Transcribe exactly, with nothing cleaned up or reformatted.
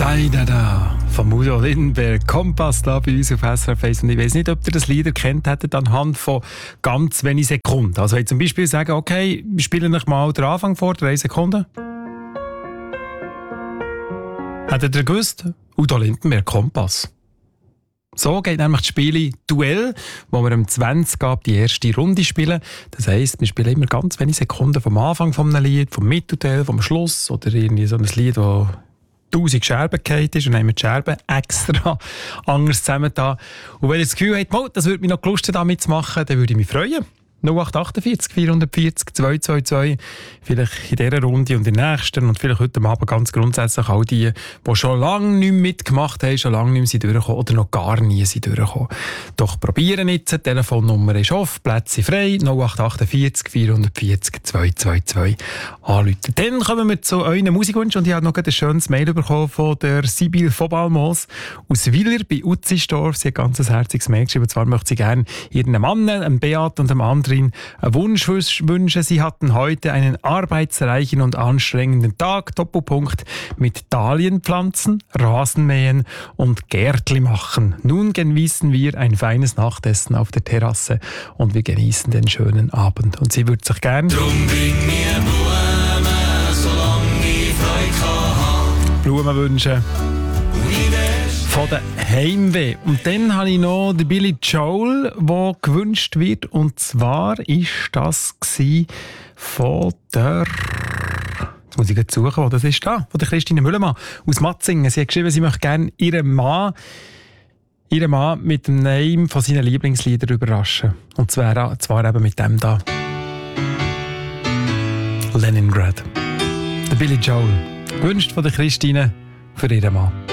Da, da, von Udo Lindenberg, Kompass da bei uns auf S R F eins. Und ich weiss nicht, ob ihr das Lied erkannt hättet anhand von ganz wenigen Sekunden. Also wenn ich zum Beispiel sagen, okay, wir spielen euch mal den Anfang vor, drei Sekunden. Hättet ihr gewusst? Udo Lindenberg, Kompass. So geht nämlich das Spiel Duell, wo wir am zwanzig ab die erste Runde spielen. Das heisst, wir spielen immer ganz wenige Sekunden vom Anfang von einem Lied, vom Mittelteil, vom Schluss oder irgendwie so ein Lied, das tausend Scherben gefallen ist und dann haben wir die Scherben extra anders zusammengetan. Und wenn ihr das Gefühl habt, das würde mich noch Lust haben, damit zu machen, dann würde ich mich freuen. null acht acht vier vier vier null zwei zwei zwei. Vielleicht in dieser Runde und in der nächsten und vielleicht heute Abend ganz grundsätzlich all die, die schon lange nicht mehr mitgemacht haben, schon lange nicht mehr durchgekommen oder noch gar nie sind durchgekommen. Doch probieren jetzt, die Telefonnummer ist offen, Plätze frei, null acht acht vier vier vier zwei zwei zwei anrufen. Dann kommen wir zu euren Musikwünschen und ich habe noch ein schönes Mail bekommen von der Sibyl von Balmos aus Willer bei Utzisdorf. Sie hat ein ganz herziges Mail geschrieben, und zwar möchte sie gerne ihren Mann, einem Beat und einem anderen einen Wunsch wünschen. Sie hatten heute einen arbeitsreichen und anstrengenden Tag. Doppelpunkt mit Dahlienpflanzen, Rasenmähen und Gärtli machen. Nun genießen wir ein feines Nachtessen auf der Terrasse und wir genießen den schönen Abend. Und sie würde sich gerne Drum bring mir Blumen, solange ich Freude habe. Blumen wünschen. Von der Heimweh. Und dann habe ich noch den Billy Joel, der gewünscht wird. Und zwar war das von der... Jetzt muss ich jetzt suchen, wo das ist. Da, von der Christine Müllermann aus Matzingen. Sie hat geschrieben, sie möchte gerne ihren Mann, ihren Mann mit dem Namen von seinen Lieblingsliedern überraschen. Und zwar, zwar eben mit dem da. Leningrad. Der Billy Joel. Gewünscht von der Christine für ihren Mann.